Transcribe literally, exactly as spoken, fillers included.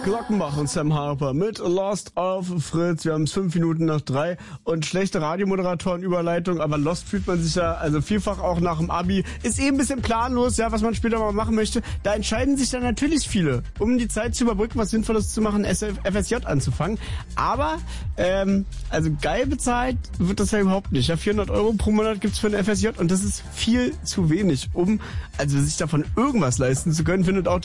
Glockenbach und Sam Harper mit Lost auf Fritz. Wir haben es fünf Minuten nach drei und schlechte Radiomoderatorenüberleitung, aber Lost fühlt man sich ja also vielfach auch nach dem Abi. Ist eh ein bisschen planlos, ja, was man später mal machen möchte. Da entscheiden sich dann natürlich viele, um die Zeit zu überbrücken, was Sinnvolles zu machen, F S J anzufangen. Aber, ähm, also geil bezahlt wird das ja überhaupt nicht. Ja, vierhundert Euro pro Monat gibt's für ein F S J und das ist viel zu wenig, um also sich davon irgendwas leisten zu können, findet auch